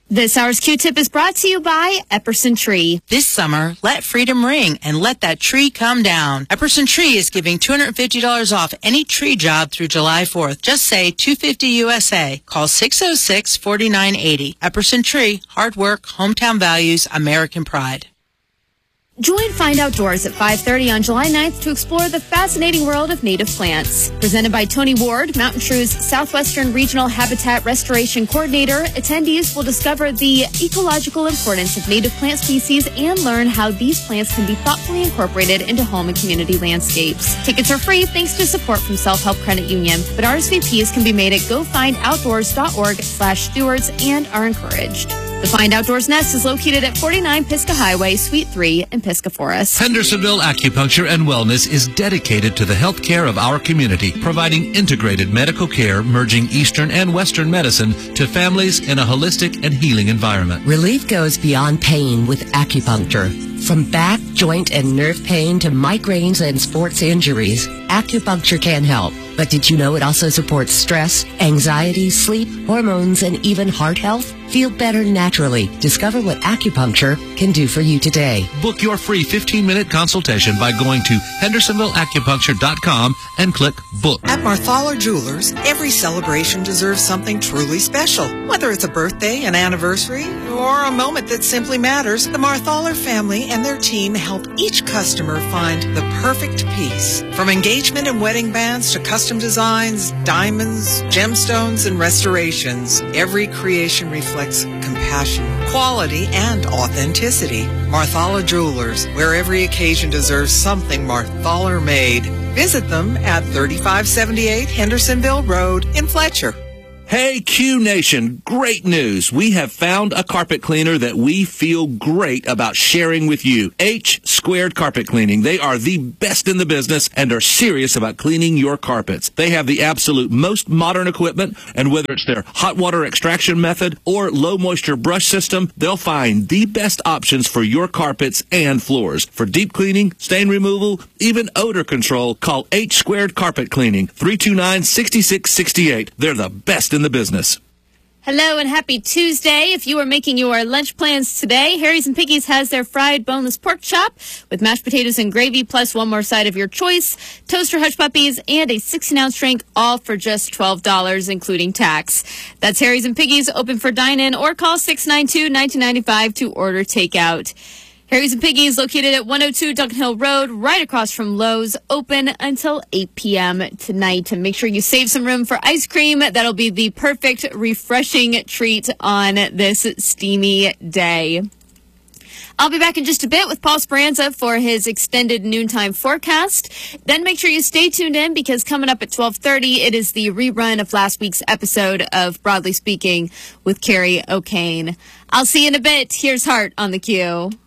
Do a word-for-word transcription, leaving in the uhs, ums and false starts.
This hour's Q-Tip is brought to you by Epperson Tree. This summer, let freedom ring and let that tree come down. Epperson Tree is giving two hundred fifty dollars off any tree job through July fourth. Just say two hundred fifty U S A. Call six oh six, four nine eight oh. Epperson Tree, hard work, hometown values, American pride. Join Find Outdoors at five thirty on July ninth to explore the fascinating world of native plants. Presented by Tony Ward, Mountain True's Southwestern Regional Habitat Restoration Coordinator, attendees will discover the ecological importance of native plant species and learn how these plants can be thoughtfully incorporated into home and community landscapes. Tickets are free thanks to support from Self-Help Credit Union, but R S V Ps can be made at go find outdoors dot org slash stewards and are encouraged. The Find Outdoors Nest is located at forty-nine Pisgah Highway, Suite three in Pisgah Forest. Hendersonville Acupuncture and Wellness is dedicated to the health care of our community, providing integrated medical care merging Eastern and Western medicine to families in a holistic and healing environment. Relief goes beyond pain with acupuncture. From back, joint, and nerve pain to migraines and sports injuries, acupuncture can help. But did you know it also supports stress, anxiety, sleep, hormones, and even heart health? Feel better naturally. Discover what acupuncture can do for you today. Book your free fifteen-minute consultation by going to hendersonville acupuncture dot com and click Book. At Marthaler Jewelers, every celebration deserves something truly special. Whether it's a birthday, an anniversary, or a moment that simply matters, the Marthaler family and their team help each customer find the perfect piece. From engagement and wedding bands to custom designs, diamonds, gemstones, and restorations, every creation reflects compassion, quality, and authenticity. Marthaler Jewelers, where every occasion deserves something Marthaler made. Visit them at thirty-five seventy-eight Hendersonville Road in Fletcher. Hey, Q Nation, great news. We have found a carpet cleaner that we feel great about sharing with you. H Squared Carpet Cleaning. They are the best in the business and are serious about cleaning your carpets. They have the absolute most modern equipment, and whether it's their hot water extraction method or low moisture brush system, they'll find the best options for your carpets and floors. For deep cleaning, stain removal, even odor control, call H Squared Carpet Cleaning, three two nine, six six six eight. They're the best in the business. Hello and happy Tuesday. If you are making your lunch plans today, Harry's and Piggy's has their fried boneless pork chop with mashed potatoes and gravy, plus one more side of your choice, toaster hush puppies, and a sixteen ounce drink, all for just twelve dollars, including tax. That's Harry's and Piggy's, open for dine-in, or call six nine two, one nine nine five to order takeout. Harry's and Piggy's located at one oh two Duncan Hill Road, right across from Lowe's, open until eight p.m. tonight. And make sure you save some room for ice cream. That'll be the perfect, refreshing treat on this steamy day. I'll be back in just a bit with Paul Speranza for his extended noontime forecast. Then make sure you stay tuned in, because coming up at twelve thirty, it is the rerun of last week's episode of Broadly Speaking with Carrie O'Kane. I'll see you in a bit. Here's Heart on the Q.